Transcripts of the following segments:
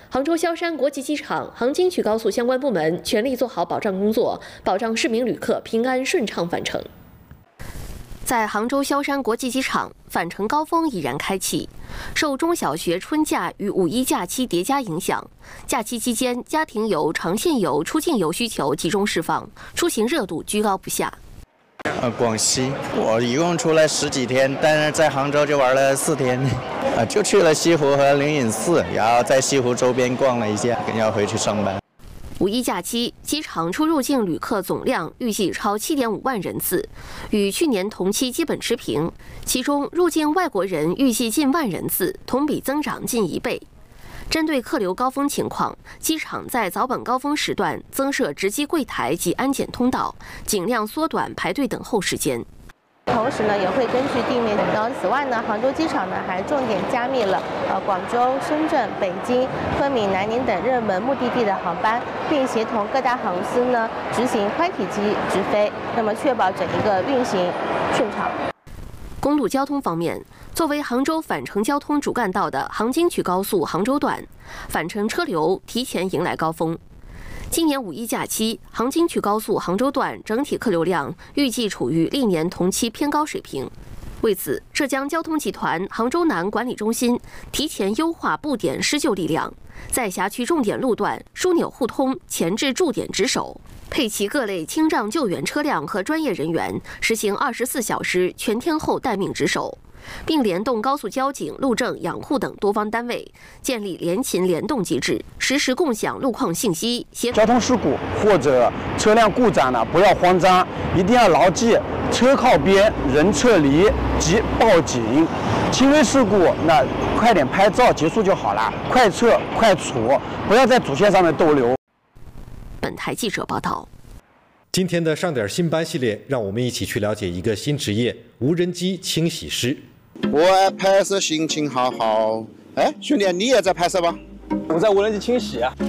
杭州萧山国际机场、杭京区高速相关部门全力做好保障工作，保障市民旅客平安顺畅返程。在杭州萧山国际机场，返程高峰已然开启。受中小学春假与五一假期叠加影响，假期期间家庭游、长线游、出境游需求集中释放，出行热度居高不下。 广西，我一共出来10几天，但是在杭州就玩了4天，就去了西湖和灵隐寺，然后在西湖周边逛了一下，要回去上班。 五一假期，机场出入境旅客总量预计超7.5万人次，与去年同期基本持平。其中，入境外国人预计近1万人次，同比增长近1倍。针对客流高峰情况，机场在早晚高峰时段增设值机柜台及安检通道，尽量缩短排队等候时间。 同时呢，也会根据地面警告。此外呢，杭州机场呢还重点加密了广州、深圳、北京、昆明、南宁等热门目的地的航班，并协同各大航司呢执行宽体机直飞，那么确保整一个运行顺畅。 公路交通方面，作为杭州返程交通主干道的杭京区高速杭州段，返程车流提前迎来高峰。今年五一假期，杭京区高速杭州段整体客流量预计处于历年同期偏高水平。为此，浙江交通集团杭州南管理中心提前优化布点施救力量，在辖区重点路段枢纽互通，前置驻点值守，配齐各类清障救援车辆和专业人员，实行24小时全天候待命值守，并联动高速交警、路政、养护等多方单位，建立联勤联动机制，实时共享路况信息。 交通事故或者车辆故障呢，不要慌张，一定要牢记车靠边、人撤离及报警。轻微事故那快点拍照结束就好了，快撤快处，不要在主线上面逗留。 本台记者报道。 今天的上点新班系列，让我们一起去了解一个新职业——无人机清洗师。 我拍摄心情好好。哎，兄弟，你也在拍摄吗？ 我在无人机清洗啊。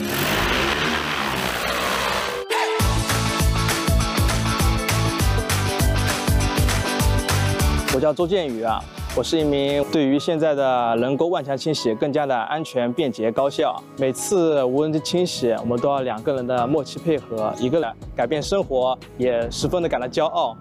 我叫周建宇啊，我是一名对于现在的人工万强清洗更加的安全、便捷、高效。每次无人机清洗，我们都要2个人的默契配合，一个人改变生活，也十分的感到骄傲。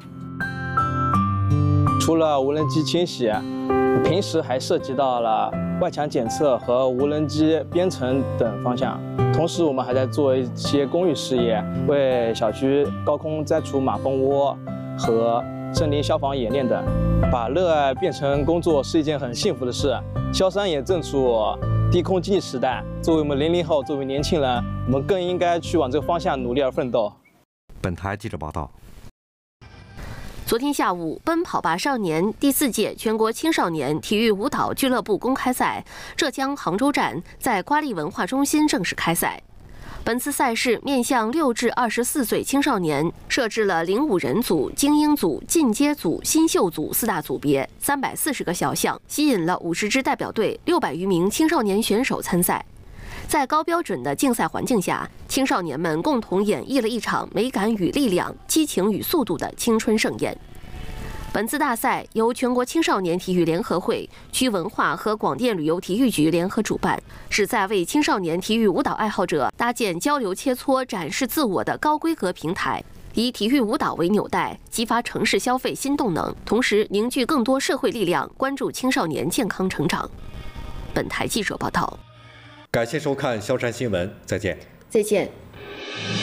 除了无人机清洗，平时还涉及到了外墙检测和无人机编程等方向。同时，我们还在做一些公益事业，为小区高空摘除马蜂窝和森林消防演练等。把热爱变成工作是一件很幸福的事。萧山也正处低空经济时代，作为我们00后，作为年轻人，我们更应该去往这个方向努力而奋斗。 本台记者报道。 昨天下午，奔跑吧少年第4届全国青少年体育舞蹈俱乐部公开赛浙江杭州站在瓜力文化中心正式开赛。本次赛事面向6至24岁青少年，设置了05人组、精英组、进阶组、新秀组4大组别，340个小项，吸引了50支代表队、600余名青少年选手参赛。在高标准的竞赛环境下，青少年们共同演绎了一场美感与力量、激情与速度的青春盛宴。本次大赛由全国青少年体育联合会、区文化和广电旅游体育局联合主办，旨在为青少年体育舞蹈爱好者搭建交流切磋、展示自我的高规格平台，以体育舞蹈为纽带，激发城市消费新动能，同时凝聚更多社会力量，关注青少年健康成长。本台记者报道。 感谢收看萧山新闻，再见。 再见。